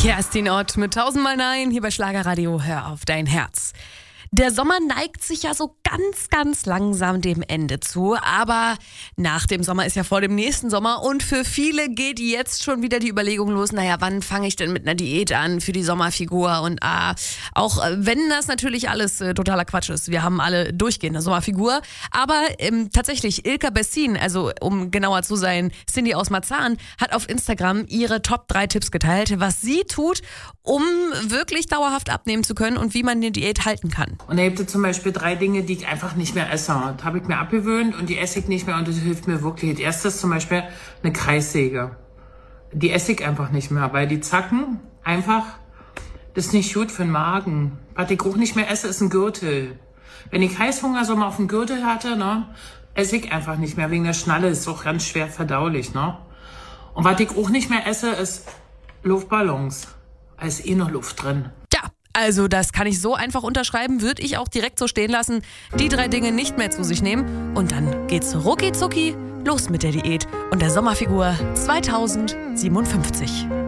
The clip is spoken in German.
Kerstin Ott mit 1000-mal Nein hier bei Schlagerradio. Hör auf dein Herz. Der Sommer neigt sich ja so ganz langsam dem Ende zu. Aber nach dem Sommer ist ja vor dem nächsten Sommer. Und für viele geht jetzt schon wieder die Überlegung los, naja, wann fange ich denn mit einer Diät an für die Sommerfigur? Und auch wenn das natürlich alles totaler Quatsch ist. Wir haben alle durchgehende Sommerfigur. Aber tatsächlich, Ilka Bessin, also um genauer zu sein, Cindy aus Marzahn, hat auf Instagram ihre Top 3 Tipps geteilt, was sie tut, um wirklich dauerhaft abnehmen zu können und wie man eine Diät halten kann. Und da gibt es zum Beispiel 3 Dinge, die ich einfach nicht mehr esse. Das habe ich mir abgewöhnt und die esse ich nicht mehr und das hilft mir wirklich. Das erste ist zum Beispiel eine Kreissäge. Die esse ich einfach nicht mehr, weil die Zacken einfach, das ist nicht gut für den Magen. Was ich auch nicht mehr esse, ist ein Gürtel. Wenn ich Heißhunger so mal auf den Gürtel hatte, ne, esse ich einfach nicht mehr. Wegen der Schnalle ist auch ganz schwer verdaulich. Ne? Und was ich auch nicht mehr esse, ist Luftballons. Da ist noch Luft drin. Also das kann ich so einfach unterschreiben, würde ich auch direkt so stehen lassen. Die 3 Dinge nicht mehr zu sich nehmen und dann geht's rucki zucki los mit der Diät und der Sommerfigur 2057.